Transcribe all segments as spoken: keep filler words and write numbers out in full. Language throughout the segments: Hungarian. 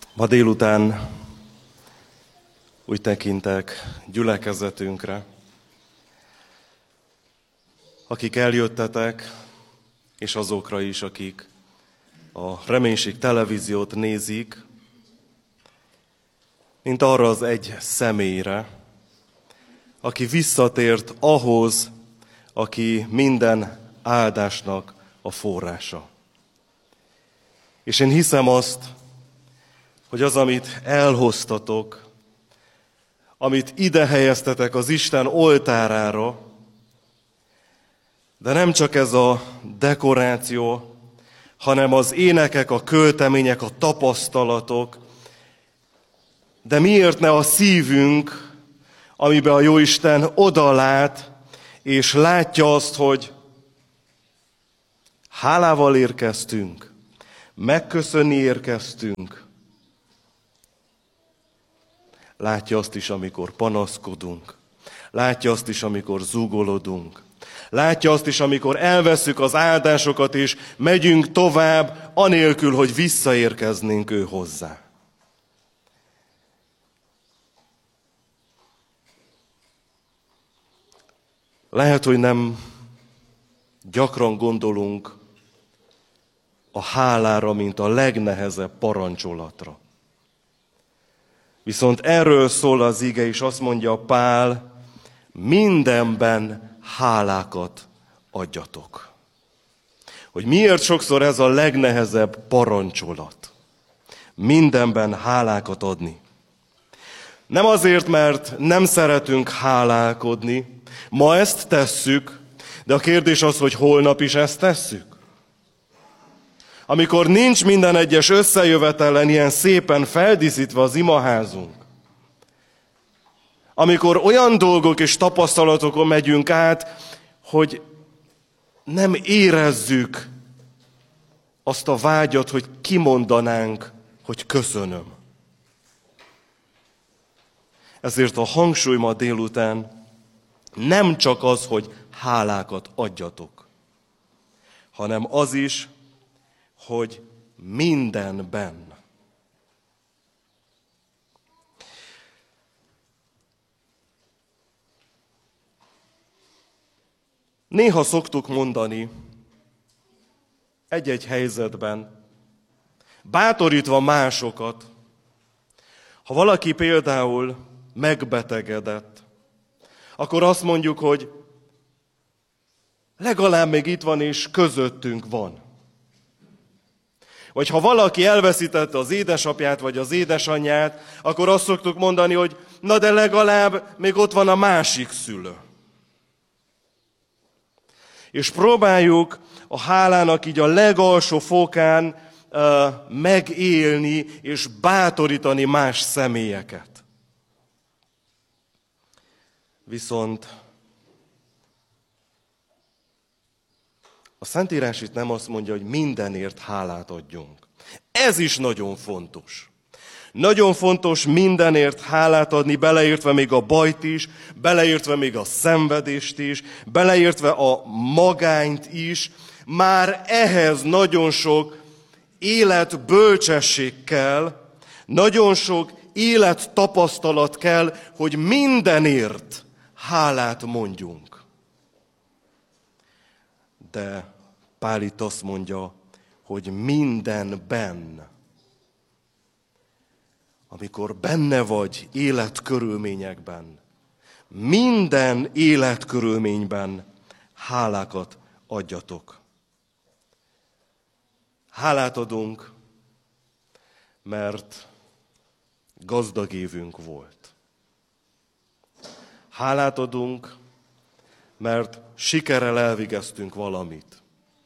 Ma délután úgy tekintek gyülekezetünkre, akik eljöttetek, és azokra is, akik a Reménység televíziót nézik, mint arra az egy személyre, aki visszatért ahhoz, aki minden áldásnak a forrása. És én hiszem azt, hogy az, amit elhoztatok, amit ide helyeztetek az Isten oltárára, de nem csak ez a dekoráció, hanem az énekek, a költemények, a tapasztalatok, de miért ne a szívünk, amiben a Jóisten odalát, és látja azt, hogy hálával érkeztünk, megköszönni érkeztünk. Látja azt is, amikor panaszkodunk. Látja azt is, amikor zúgolodunk. Látja azt is, amikor elvesszük az áldásokat, és megyünk tovább, anélkül, hogy visszaérkeznénk ő hozzá. Lehet, hogy nem gyakran gondolunk a hálára, mint a legnehezebb parancsolatra. Viszont erről szól az ige, és azt mondja Pál, mindenben hálákat adjatok. Hogy miért sokszor ez a legnehezebb parancsolat? Mindenben hálákat adni. Nem azért, mert nem szeretünk hálálkodni, ma ezt tesszük, de a kérdés az, hogy holnap is ezt tesszük. Amikor nincs minden egyes összejövetelen ilyen szépen feldíszítve az imaházunk, amikor olyan dolgok és tapasztalatokon megyünk át, hogy nem érezzük azt a vágyat, hogy kimondanánk, hogy köszönöm. Ezért a hangsúly ma délután nem csak az, hogy hálákat adjatok, hanem az is, hogy mindenben. Néha szoktuk mondani egy-egy helyzetben, bátorítva másokat, ha valaki például megbetegedett, akkor azt mondjuk, hogy legalább még itt van és közöttünk van. Vagy ha valaki elveszítette az édesapját vagy az édesanyját, akkor azt szoktuk mondani, hogy na de legalább még ott van a másik szülő. És próbáljuk a hálának így a legalsó fokán uh, megélni és bátorítani más személyeket. Viszont a Szentírás itt nem azt mondja, hogy mindenért hálát adjunk. Ez is nagyon fontos. Nagyon fontos mindenért hálát adni, beleértve még a bajt is, beleértve még a szenvedést is, beleértve a magányt is. Már ehhez nagyon sok életbölcsesség kell, nagyon sok élettapasztalat kell, hogy mindenért hálát mondjunk. De Pál itt azt mondja, hogy mindenben, amikor benne vagy életkörülményekben, minden életkörülményben hálákat adjatok. Hálát adunk, mert gazdag évünk volt. Hálát adunk, mert sikerrel elvégeztünk valamit.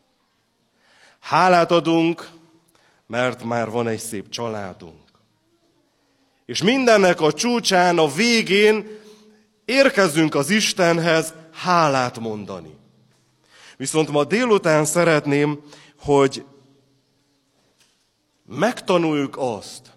Hálát adunk, mert már van egy szép családunk. És mindennek a csúcsán, a végén érkezünk az Istenhez hálát mondani. Viszont ma délután szeretném, hogy megtanuljuk azt,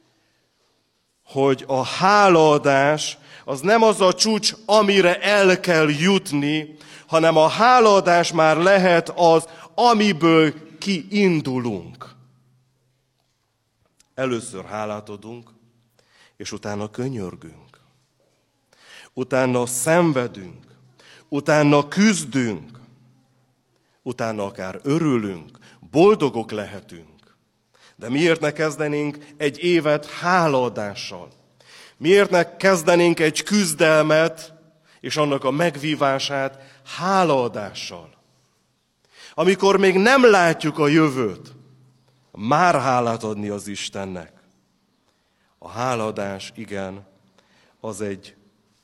hogy a hálaadás az nem az a csúcs, amire el kell jutni, hanem a hálaadás már lehet az, amiből kiindulunk. Először hálát adunk, és utána könyörgünk. Utána szenvedünk, utána küzdünk, utána akár örülünk, boldogok lehetünk. De miért ne kezdenénk egy évet hálaadással? Miért ne kezdenénk egy küzdelmet és annak a megvívását hálaadással? Amikor még nem látjuk a jövőt, már hálát adni az Istennek. A hálaadás, igen, az egy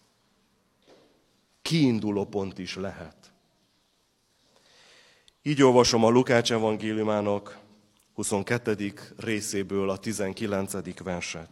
kiinduló pont is lehet. Így olvasom a Lukács evangéliumának huszonkettedik részéből a tizenkilencedik verset.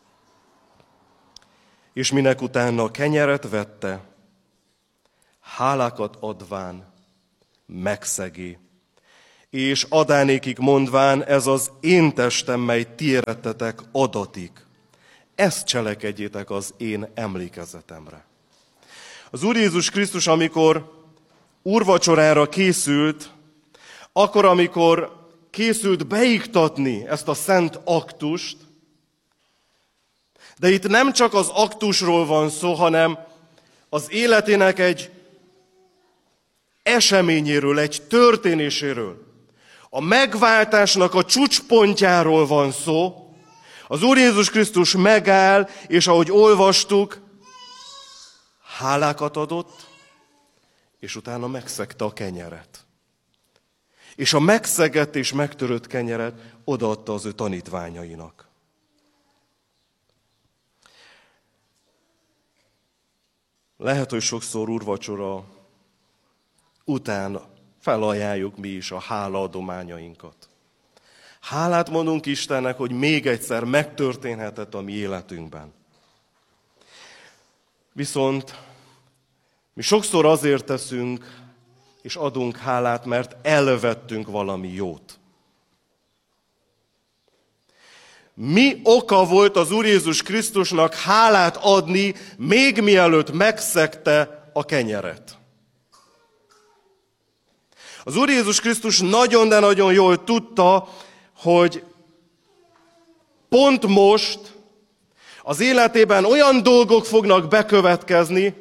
És minek utána kenyeret vette, hálákat adván megszegi, és adánékig mondván, ez az én testem, mely ti érettetek, adatik. Ezt cselekedjétek az én emlékezetemre. Az Úr Jézus Krisztus, amikor úrvacsorára készült, akkor, amikor készült beiktatni ezt a szent aktust, de itt nem csak az aktusról van szó, hanem az életének egy eseményéről, egy történéséről. A megváltásnak a csúcspontjáról van szó. Az Úr Jézus Krisztus megáll, és ahogy olvastuk, hálákat adott, és utána megszegte a kenyeret. És a megszegett és megtörött kenyeret odaadta az ő tanítványainak. Lehet, hogy sokszor úrvacsora után felajánljuk mi is a hálaadományainkat. Hálát mondunk Istennek, hogy még egyszer megtörténhetett a mi életünkben. Viszont mi sokszor azért teszünk és adunk hálát, mert elvettünk valami jót. Mi oka volt az Úr Jézus Krisztusnak hálát adni, még mielőtt megszegte a kenyeret? Az Úr Jézus Krisztus nagyon, de nagyon jól tudta, hogy pont most az életében olyan dolgok fognak bekövetkezni,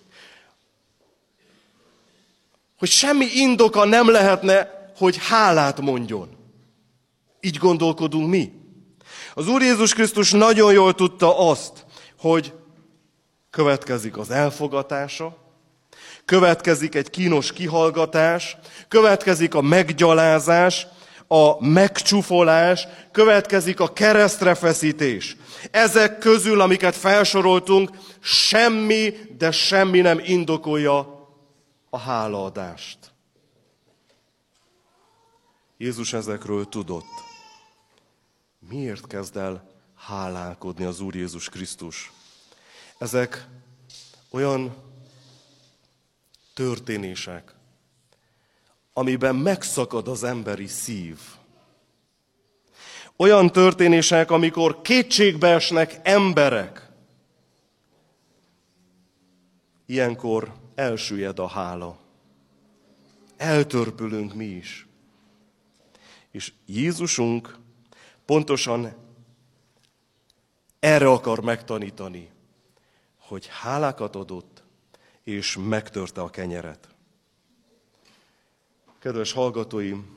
hogy semmi indoka nem lehetne, hogy hálát mondjon. Így gondolkodunk mi. Az Úr Jézus Krisztus nagyon jól tudta azt, hogy következik az elfogatása, következik egy kínos kihallgatás, következik a meggyalázás, a megcsúfolás, következik a keresztrefeszítés. Ezek közül, amiket felsoroltunk, semmi, de semmi nem indokolja a hálaadást. Jézus ezekről tudott. Miért kezd el hálálkodni az Úr Jézus Krisztus? Ezek olyan történések, amiben megszakad az emberi szív. Olyan történések, amikor kétségbe esnek emberek. Ilyenkor elsüllyed a hála. Eltörpülünk mi is. És Jézusunk pontosan erre akar megtanítani, hogy hálákat adott, és megtörte a kenyeret. Kedves hallgatóim,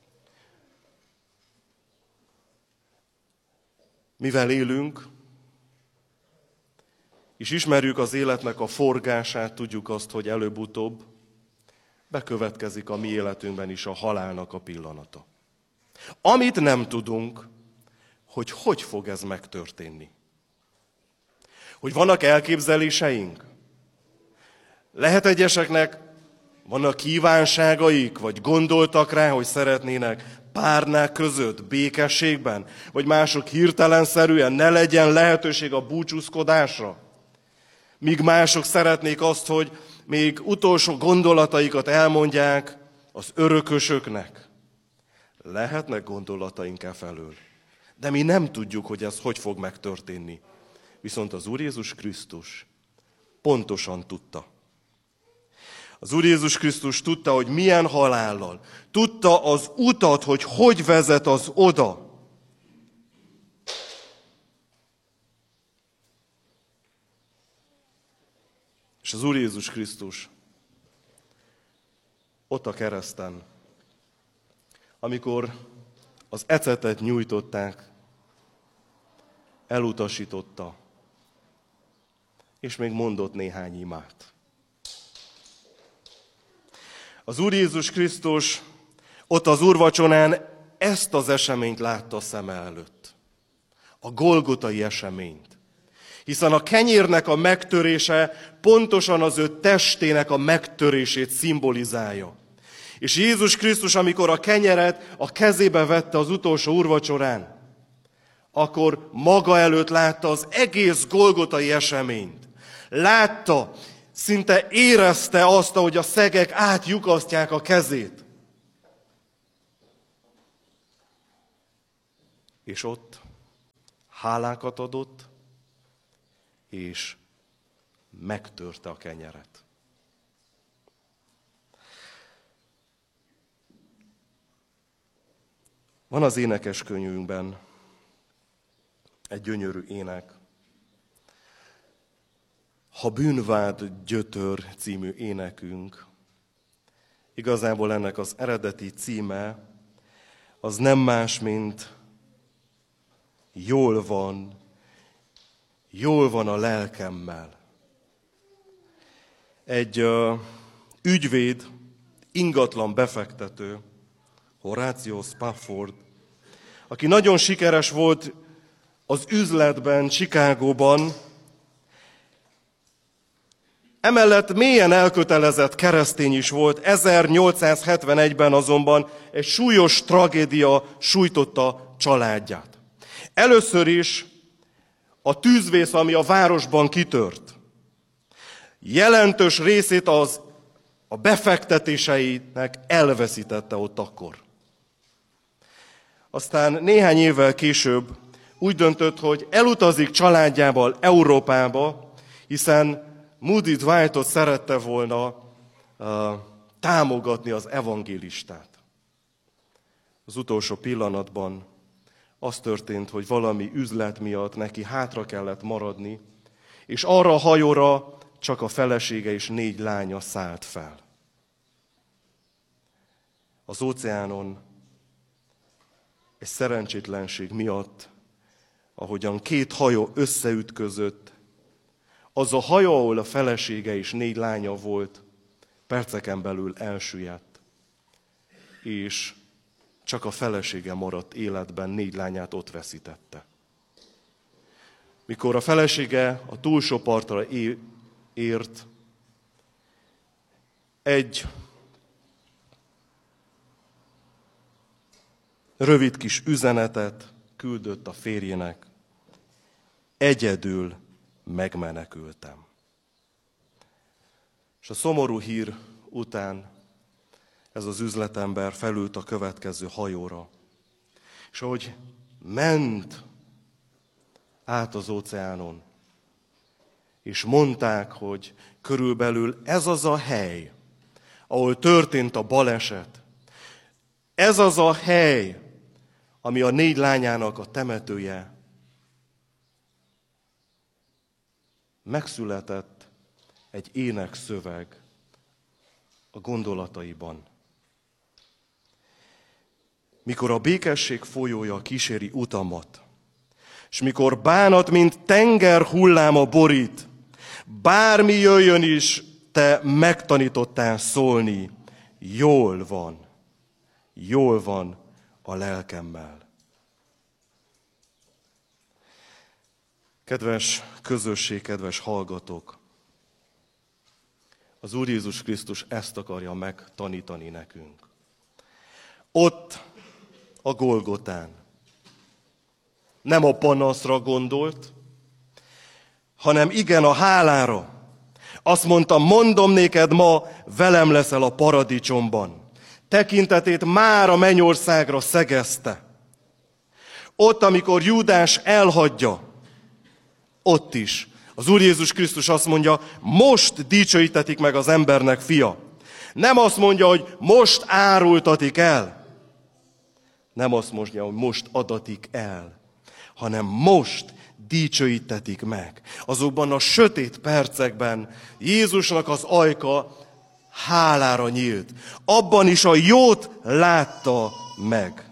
mivel élünk, és ismerjük az életnek a forgását, tudjuk azt, hogy előbb-utóbb bekövetkezik a mi életünkben is a halálnak a pillanata. Amit nem tudunk, hogy hogy fog ez megtörténni. Hogy vannak elképzeléseink? Lehet egyeseknek, vannak kívánságaik, vagy gondoltak rá, hogy szeretnének párnák között, békességben, vagy mások hirtelenszerűen ne legyen lehetőség a búcsúzkodásra. Míg mások szeretnék azt, hogy még utolsó gondolataikat elmondják az örökösöknek. Lehetnek gondolataink e felől, de mi nem tudjuk, hogy ez hogy fog megtörténni. Viszont az Úr Jézus Krisztus pontosan tudta. Az Úr Jézus Krisztus tudta, hogy milyen halállal. Tudta az utat, hogy hogy vezet az oda. És az Úr Jézus Krisztus ott a kereszten, amikor az ecetet nyújtották, elutasította, és még mondott néhány imát. Az Úr Jézus Krisztus ott az úrvacsorán ezt az eseményt látta szeme előtt. A golgotai eseményt. Hiszen a kenyérnek a megtörése pontosan az ő testének a megtörését szimbolizálja. És Jézus Krisztus, amikor a kenyeret a kezébe vette az utolsó úrvacsorán, akkor maga előtt látta az egész golgotai eseményt. Látta, szinte érezte azt, hogy a szegek átlyukasztják a kezét. És ott hálákat adott, és megtörte a kenyeret. Van az énekeskönyvünkben egy gyönyörű ének. Ha bűnvád gyötör című énekünk. Igazából ennek az eredeti címe az nem más, mint jól van, jól van a lelkemmel. Egy uh, ügyvéd, ingatlan befektető, Horatio Spafford, aki nagyon sikeres volt az üzletben, Chicagóban, emellett mélyen elkötelezett keresztény is volt, ezernyolcszázhetvenegyben azonban egy súlyos tragédia sújtotta családját. Először is a tűzvész, ami a városban kitört, jelentős részét az a befektetéseinek elveszítette ott akkor. Aztán néhány évvel később úgy döntött, hogy elutazik családjával Európába, hiszen Moody Dwightot szerette volna uh, támogatni az evangélistát. Az utolsó pillanatban az történt, hogy valami üzlet miatt neki hátra kellett maradni, és arra a hajóra csak a felesége és négy lánya szállt fel. Az óceánon egy szerencsétlenség miatt, ahogyan két hajó összeütközött, az a hajó, ahol a felesége és négy lánya volt, perceken belül elsüllyedt, és csak a felesége maradt életben, négy lányát ott veszítette. Mikor a felesége a túlsó partra ért, egy rövid kis üzenetet küldött a férjének: egyedül megmenekültem. És a szomorú hír után ez az üzletember felült a következő hajóra. És ahogy ment át az óceánon, és mondták, hogy körülbelül ez az a hely, ahol történt a baleset, ez az a hely, ami a négy lányának a temetője, megszületett egy énekszöveg a gondolataiban. Mikor a békesség folyója kíséri utamat, és mikor bánat, mint tenger hulláma borít, bármi jöjjön is, te megtanítottál szólni, jól van, jól van a lelkemmel. Kedves közösség, kedves hallgatók! Az Úr Jézus Krisztus ezt akarja megtanítani nekünk. Ott a Golgotán nem a panaszra gondolt, hanem igen a hálára. Azt mondta, mondom néked ma, velem leszel a paradicsomban. Tekintetét már a mennyországra szegezte. Ott, amikor Júdás elhagyja, ott is az Úr Jézus Krisztus azt mondja, most dicsőítetik meg az embernek fia. Nem azt mondja, hogy most árultatik el. Nem azt mondja, hogy most adatik el. hanem most dicsőítetik meg. Azokban a sötét percekben Jézusnak az ajka hálára nyílt. Abban is a jót látta meg.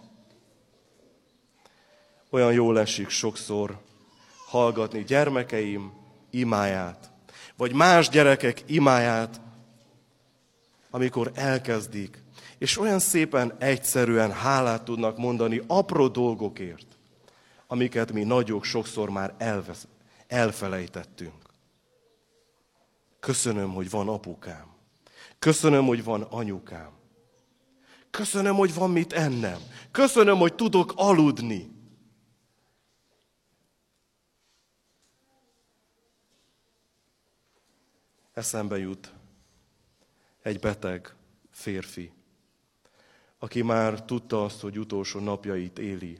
Olyan jól esik sokszor hallgatni gyermekeim imáját, vagy más gyerekek imáját, amikor elkezdik, és olyan szépen, egyszerűen hálát tudnak mondani apró dolgokért, amiket mi nagyok sokszor már elvesz, elfelejtettünk. Köszönöm, hogy van apukám. Köszönöm, hogy van anyukám. Köszönöm, hogy van mit ennem. Köszönöm, hogy tudok aludni. Eszembe jut egy beteg férfi, aki már tudta azt, hogy utolsó napjait éli.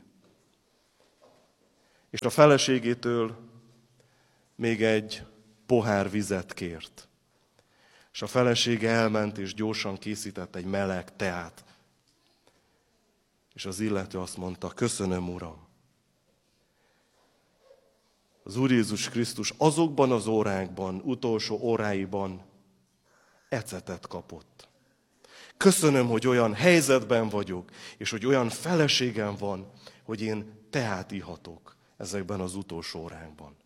És a feleségétől még egy pohár vizet kért. És a felesége elment, és gyorsan készített egy meleg teát. És az illető azt mondta, köszönöm, Uram. Az Úr Jézus Krisztus azokban az órákban, utolsó óráiban ecetet kapott. Köszönöm, hogy olyan helyzetben vagyok, és hogy olyan feleségem van, hogy én teát ihatok ezekben az utolsó órákban.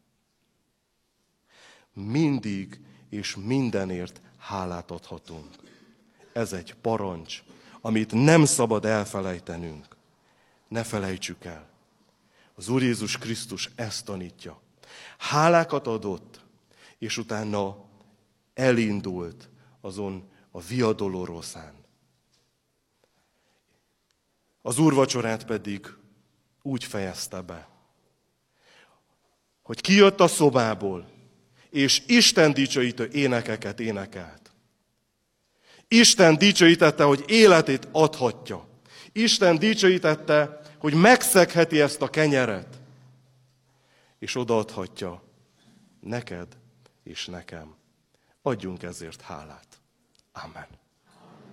Mindig és mindenért hálát adhatunk. Ez egy parancs, amit nem szabad elfelejtenünk. Ne felejtsük el. Az Úr Jézus Krisztus ezt tanítja. Hálákat adott, és utána elindult azon a Via Dolorosán. Az úrvacsorát pedig úgy fejezte be, hogy kijött a szobából, és Isten dicsőítő énekeket énekelt. Isten dicsőítette, hogy életét adhatja. Isten dicsőítette, hogy megszegheti ezt a kenyeret, és odaadhatja neked és nekem. Adjunk ezért hálát. Amen.